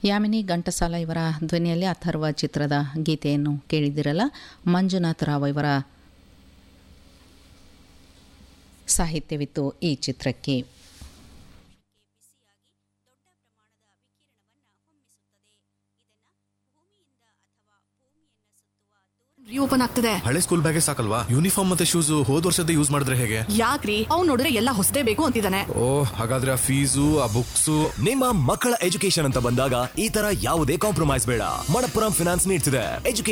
ಯಾಮಿನಿ ಘಂಟಸಾಲ ಇವರ ಧ್ವನಿಯಲ್ಲಿ ಅಥರ್ವ ಚಿತ್ರದ ಗೀತೆಯನ್ನು ಕೇಳಿದಿರಲ್ಲ. ಮಂಜುನಾಥ ರಾವ್ ಇವರ ಸಾಹಿತ್ಯವಿತ್ತು ಈ ಚಿತ್ರಕ್ಕೆ. ಓಪನ್ ಆಗ್ತದೆ. ಹಳೆ ಸ್ಕೂಲ್ ಬ್ಯಾಗೇ ಸಾಕಲ್ವಾ, ಯೂನಿಫಾರ್ಮ್ ಮತ್ತೆ ಶೂಸ್ ಹೋದ್ ವರ್ಷದ ಯೂಸ್ ಮಾಡಿದ್ರೆ ಹೇಗೆ? ಯಾಕ್ರಿ, ಅವ್ನು ನೋಡಿದ್ರೆ ಎಲ್ಲ ಹೊಸದೇ ಬೇಕು ಅಂತಿದ್ದಾನೆ. ಹಾಗಾದ್ರೆ ಆ ಫೀಸು ಆ ಬುಕ್ಸ್. ನಿಮ್ಮ ಮಕ್ಕಳ ಎಜುಕೇಶನ್ ಅಂತ ಬಂದಾಗ ಈ ತರ ಯಾವುದೇ ಕಾಂಪ್ರಮೈಸ್ ಬೇಡ. ಮಣಪ್ಪುರಂ ಫಿನಾನ್ಸ್ ನೀಡ್ತಿದೆ